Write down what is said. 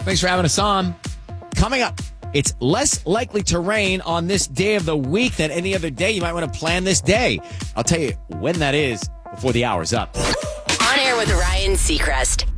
Thanks for having us on. Coming up, it's less likely to rain on this day of the week than any other day. You might want to plan this day. I'll tell you when that is before the hour's up. On Air with Ryan Seacrest.